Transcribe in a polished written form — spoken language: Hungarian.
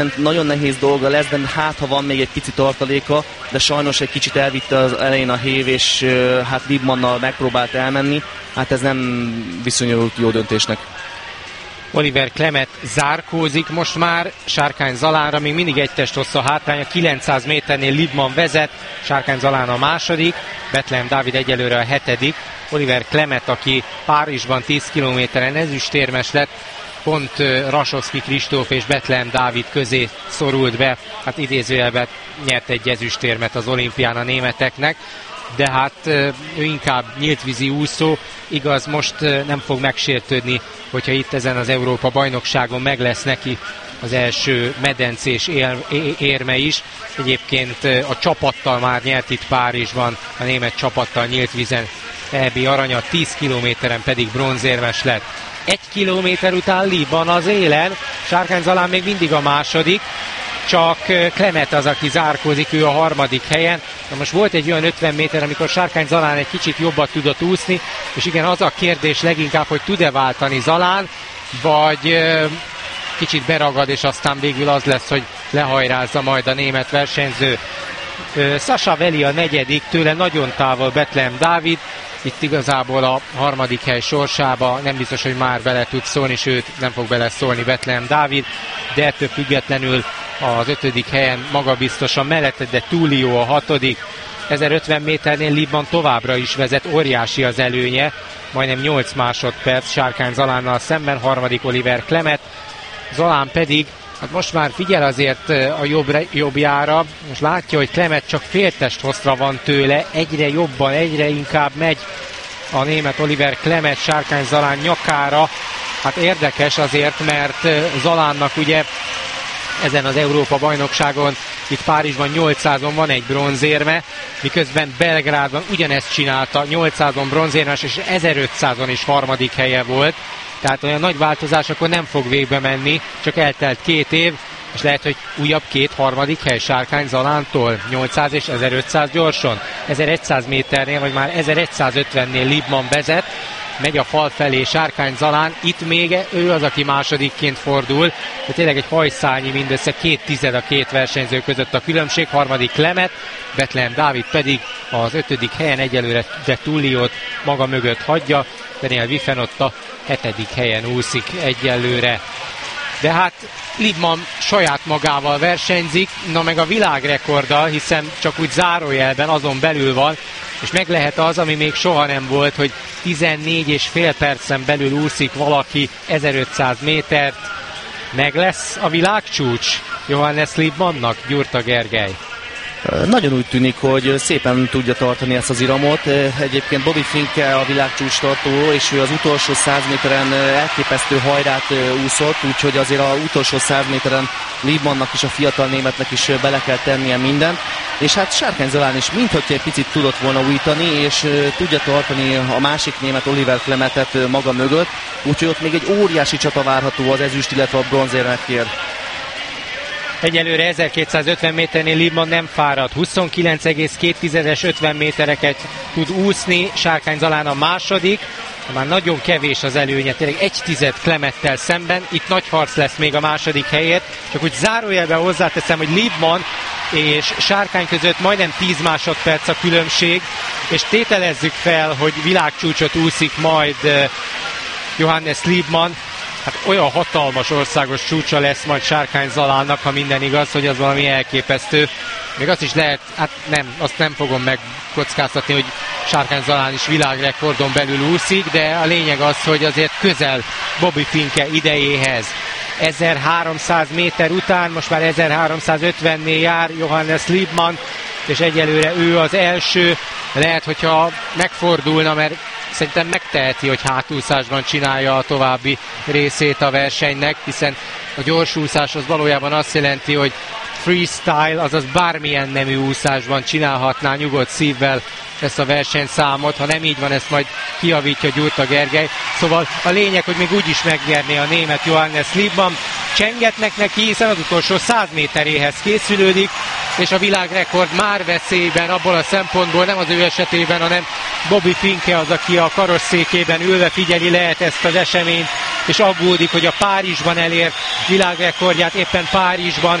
Nagyon nehéz dolga lesz, de hát ha van még egy pici tartaléka, de sajnos egy kicsit elvitte az elején a hév, és hát Liebmannnal megpróbált elmenni, hát ez nem viszonyult jó döntésnek. Oliver Klemet zárkózik most már Sárkány Zalánra, még mindig egy test hosszú a hátránya, 900 méternél Liebmann vezet, Sárkány Zalán a második, Bethlehem Dávid egyelőre a hetedik, Oliver Klemet, aki Párizsban 10 kilométeren ezüstérmes lett, pont Rasowski Kristóf és Bethlehem Dávid közé szorult be, hát idézőjelben nyert egy ezüstérmet az olimpián a németeknek, de hát ő inkább nyíltvízi úszó, igaz, most nem fog megsértődni, hogyha itt ezen az Európa bajnokságon meg lesz neki az első medencés érme is. Egyébként a csapattal már nyert itt Párizsban, a német csapattal nyílt vízen EB aranyat, 10 kilométeren pedig bronzérmes lett. 1 kilométer után Liebmann az élen, Sárkány Zalán még mindig a második, csak Klemet az, aki zárkózik, ő a harmadik helyen. Na most volt egy olyan 50 méter, amikor Sárkány Zalán egy kicsit jobbat tudott úszni, és igen, az a kérdés leginkább, hogy tud-e váltani Zalán, vagy kicsit beragad, és aztán végül az lesz, hogy lehajrázza majd a német versenyző. Sasha Veli a negyedik, tőle nagyon távol Bethlehem Dávid, itt igazából a harmadik hely sorsába nem biztos, hogy már bele tud szólni, sőt nem fog beleszólni Bethlehem Dávid, de ettől függetlenül az 5. helyen magabiztosan mellette, de Tullio a 6. 1050 méternél Liebmann továbbra is vezet, óriási az előnye, majdnem 8 másodperc Sárkány Zalánnal szemben, 3. Oliver Klemet, Zalán pedig hát most már figyel azért a jobbjára, most látja, hogy Klemet csak féltest hosszra van tőle, egyre jobban, egyre inkább megy a német Oliver Klemet Sárkány Zalán nyakára. Hát érdekes azért, mert Zalánnak ugye ezen az Európa bajnokságon itt Párizsban 800-on van egy bronzérme, miközben Belgrádban ugyanezt csinálta, 800-on bronzérmes, és 1500-on is harmadik helye volt. Tehát olyan nagy változás akkor nem fog végbe menni, csak eltelt 2 év, és lehet, hogy újabb 2 harmadik hely Sárkány Zalántól, 800 és 1500 gyorsan. 1100 méternél, vagy már 1150-nél Liebmann vezet, megy a fal felé Sárkány Zalán, itt még ő az, aki másodikként fordul, de tényleg egy hajszálnyi, mindössze 2/10 a két versenyző között a különbség, 3. Klemet, Bethlehem Dávid pedig az 5. helyen egyelőre de Tulliót maga mögött hagyja, Daniel Wiffen ott a 7. helyen úszik egyelőre. De hát Liebmann saját magával versenyzik, na meg a világrekorddal, hiszen csak úgy zárójelben azon belül van, és meg lehet az, ami még soha nem volt, hogy 14,5 percen belül úszik valaki 1500 métert. Meg lesz a világcsúcs Johannes Liebmannnak, Gyurta Gergely? Nagyon úgy tűnik, hogy szépen tudja tartani ezt az iramot. Egyébként Bobby Finke a világcsúcs tartó, és ő az utolsó 100 méteren elképesztő hajrát úszott, úgyhogy azért az utolsó 100 méteren Liebmannnak is, a fiatal németnek is bele kell tennie mindent. És hát Sárkány Zalán is minthogyha egy picit tudott volna újítani, és tudja tartani a másik német Oliver Klemetet maga mögött, úgyhogy ott még egy óriási csata várható az ezüst, illetve a bronzérmekért. Egyelőre 1250 méternél Liebmann nem fárad, 29,2-es 50 métereket tud úszni, Sárkány Zalán a második, már nagyon kevés az előnye, tényleg 1/10 Klemettel szemben, itt nagy harc lesz még a második helyért, csak úgy zárójelben hozzáteszem, hogy Liebmann és Sárkány között majdnem 10 másodperc a különbség, és tételezzük fel, hogy világcsúcsot úszik majd Johannes Liebmann, hát olyan hatalmas országos csúcsa lesz majd Sárkány Zalánnak, ha minden igaz, hogy az valami elképesztő. Még azt is lehet, hát nem, azt nem fogom megkockáztatni, hogy Sárkány Zalán is világrekordon belül úszik, de a lényeg az, hogy azért közel Bobby Finke idejéhez. 1300 méter után, most már 1350-nél jár Johannes Liebmann, és egyelőre ő az első. Lehet, hogyha megfordulna, mert szerintem megteheti, hogy hátúszásban csinálja a további részét a versenynek, hiszen a gyorsúszás az valójában azt jelenti, hogy freestyle, azaz bármilyen nemű úszásban csinálhatná nyugodt szívvel ezt a versenyszámot, ha nem így van, ezt majd kijavítja Gyurta Gergely. Szóval a lényeg, hogy még úgyis megnyerné a német Johannes Liebmann. Csengetnek neki, hiszen az utolsó 100 méteréhez készülődik, és a világrekord már veszélyben abból a szempontból, nem az ő esetében, hanem Bobby Finke az, aki a karosszékében ülve figyeli, lehet ezt az eseményt és aggódik, hogy a Párizsban elért világrekordját éppen Párizsban